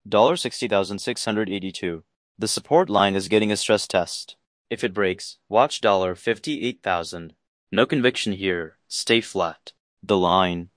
$60,682. The support line is getting a stress test. If it breaks, watch $58,000. No conviction here. Stay flat. The line